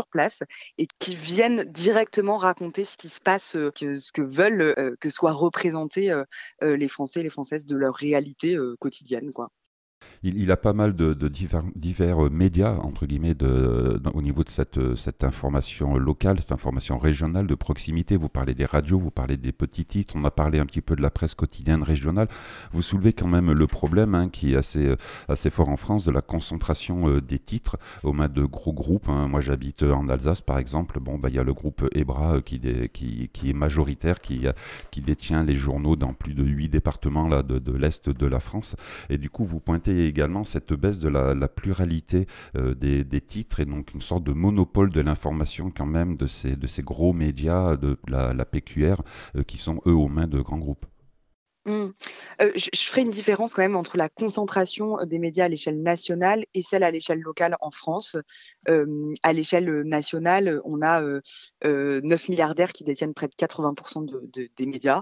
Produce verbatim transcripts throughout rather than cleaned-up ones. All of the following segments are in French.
place et qui viennent directement raconter ce qui se passe, heu, que ce que veulent, heu, que soient représentés, heu heu, les Français et les Françaises de leur réalité, heu, quotidienne, quoi. Il, il a pas mal de, de divers, divers euh, médias, entre guillemets, de, de- au niveau de cette, euh, cette information locale, cette information régionale de proximité. Vous parlez des radios, vous parlez des petits titres, on a parlé un petit peu de la presse quotidienne régionale. Vous soulevez quand même le problème hein, qui est assez, euh, assez fort en France de la concentration euh, des titres aux mains de gros groupes. Hein. Moi, j'habite en Alsace, par exemple. Bon, bah, il y a le groupe EBRA euh, qui, dé- qui, qui est majoritaire, qui, euh, qui détient les journaux dans plus de huit départements là, de, de l'Est de la France. Et du coup, vous pointez également cette baisse de la, la pluralité euh, des, des titres et donc une sorte de monopole de l'information quand même de ces, de ces gros médias de la, la P Q R euh, qui sont eux aux mains de grands groupes. Mmh. Heu, je je ferai une différence quand même entre la concentration, des médias à l'échelle nationale et celle à l'échelle locale en France. Hem, à l'échelle, nationale, on a, heu heu, neuf milliardaires qui détiennent près de quatre-vingts de de des médias,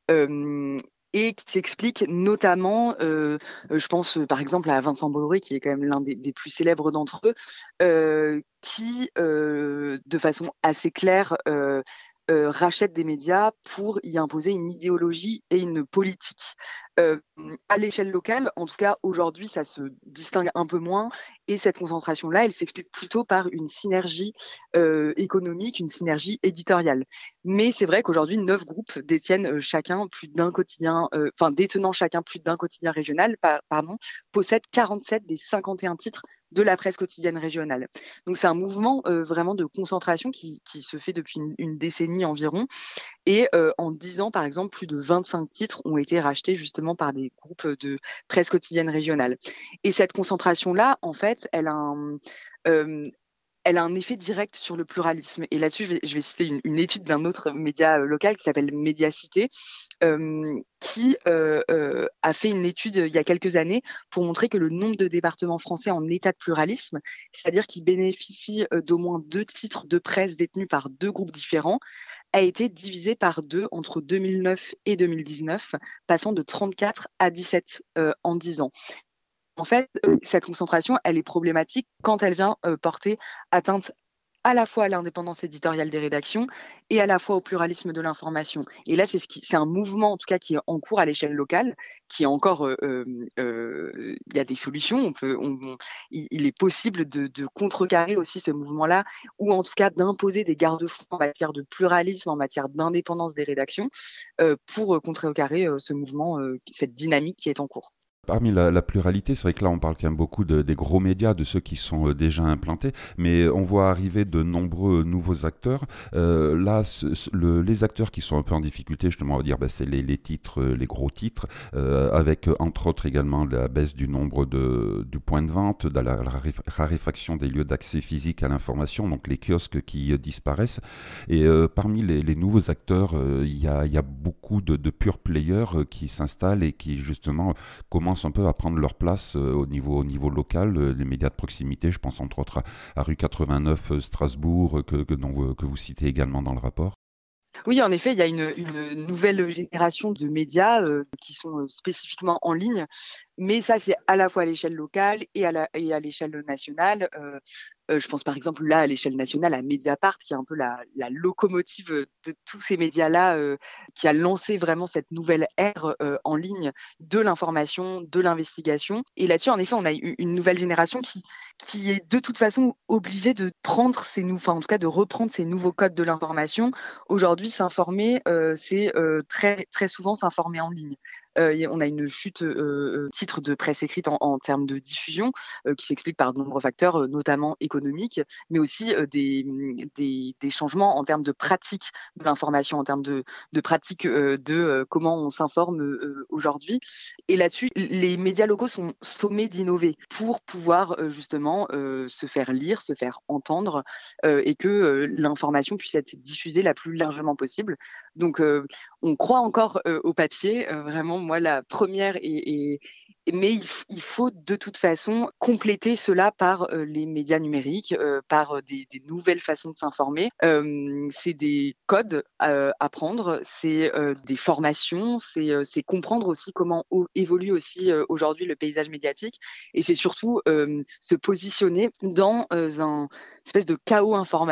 hem et qui s'explique notamment, heu heu, je pense, heu, par exemple à Vincent Bolloré qui est quand même l'un des des plus célèbres d'entre eux, heu, qui, heu, de façon assez claire, heu heu, rachète des médias pour y imposer une idéologie et une politique. Hem, à l'échelle locale, en tout cas aujourd'hui, ça se distingue un peu moins et cette concentration-là, elle s'explique plutôt par une synergie, heu, économique, une synergie éditoriale. Mais c'est vrai qu'aujourd'hui, neuf groupes détiennent, heu, chacun plus d'un quotidien, heu, enfin détenant chacun plus d'un quotidien régional, pa pardon, possèdent quarante-sept des cinquante et un titres de la presse quotidienne régionale. Donc c'est un mouvement, heu, vraiment de concentration qui qui se fait depuis une une décennie environ et heu, en dix ans, par exemple, plus de vingt-cinq titres ont été rachetés justement par des groupes, de presse quotidienne régionale et cette concentration-là, en fait, elle a un, hem, elle a un effet direct sur le pluralisme et là-dessus, je vais je vais citer une une étude d'un autre média, heu, local qui s'appelle Médiacité, hem, qui, heu heu, a fait une étude, heu, il y a quelques années pour montrer que le nombre de départements français en état de pluralisme, c'est-à-dire qui bénéficient, heu, d'au moins deux titres de presse détenus par deux groupes différents, a été divisé par deux entre deux mille neuf et deux mille dix-neuf, passant de trente-quatre à dix-sept, heu, en dix ans. En fait, heu, cette concentration, elle est problématique quand elle vient, heu, porter atteinte à la fois à l'indépendance éditoriale des rédactions et à la fois au pluralisme de l'information. Et là, c'est ce qui c'est un mouvement, en tout cas, qui est en cours à l'échelle locale, qui est encore, heu, hem, heu, il y a des solutions. On peut on on il il est possible de de contrecarrer aussi ce mouvement-là ou en tout cas d'imposer des garde-fous en matière de pluralisme, en matière d'indépendance des rédactions, heu, pour, heu, contrecarrer, heu, ce mouvement, heu, cette dynamique qui est en cours. Parmi la, la pluralité, c'est vrai que là on parle quand même beaucoup de- des gros médias, de ceux qui sont euh, déjà implantés, mais on voit arriver de nombreux nouveaux acteurs. Euh, là, ce- ce- le- les acteurs qui sont un peu en difficulté, justement, on va dire, ben, c'est les, les titres, euh, les gros titres, euh, avec euh, entre autres également la baisse du nombre de, du point de vente, de la, la raré- raréfaction des lieux d'accès physique à l'information, donc les kiosques qui euh, disparaissent. Et euh, parmi les, les nouveaux acteurs, euh, il y, a, il y a beaucoup de, de pure players euh, qui s'installent et qui justement commencent un peu à prendre leur place euh, au, niveau, au niveau local, euh, les médias de proximité, je pense entre autres à, à rue quatre-vingt-neuf euh, Strasbourg, euh, que, que, dont vous- que vous citez également dans le rapport. Oui, en effet, il y a une une nouvelle génération de médias, heu, qui sont, heu, spécifiquement en ligne, mais ça, c'est à la fois à l'échelle locale et à la et à l'échelle nationale. Heu heu, je pense par exemple là, à l'échelle nationale, à Mediapart, qui est un peu la la locomotive, heu, de tous ces médias-là, heu, qui a lancé vraiment cette nouvelle ère, heu, en ligne de l'information, de l'investigation et là-dessus, en effet, on a eu une nouvelle génération qui qui est de toute façon obligée de prendre ces nou enfin, en tout cas, de reprendre ces nouveaux codes de l'information. Aujourd'hui, s'informer, heu, c'est, heu, très très souvent s'informer en ligne. Heu, y a on a une chute, heu heu, titres de presse écrite en en termes de diffusion, heu, qui s'explique par de nombreux facteurs, heu, notamment économiques, mais aussi, heu, des, mmh, des des changements en termes de pratique de l'information, en termes de de pratique, heu, de, heu, comment on s'informe, heu heu, aujourd'hui et là-dessus, l les médias locaux sont sommés d'innover pour pouvoir, heu, justement, heu, se faire lire, se faire entendre, heu et que, heu, l'information puisse être diffusée la plus largement possible. Donc, heu, on croit encore, heu, au papier, heu, vraiment moi la première et et mais il f il faut de toute façon compléter cela par, heu, les médias numériques, heu, par, heu, des des nouvelles façons de s'informer. Hem, c'est des codes, heu, à apprendre, c'est, heu, des formations, c'est, heu, c'est comprendre aussi comment au évolue aussi, heu, aujourd'hui le paysage médiatique et c'est surtout, hem, se positionner dans, heu, un espèce de chaos informatique